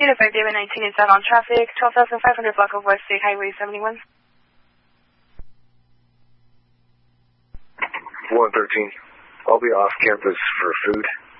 Unified David 19 is out on traffic, 12,500 block of West State Highway 71. 113. I'll be off campus for food.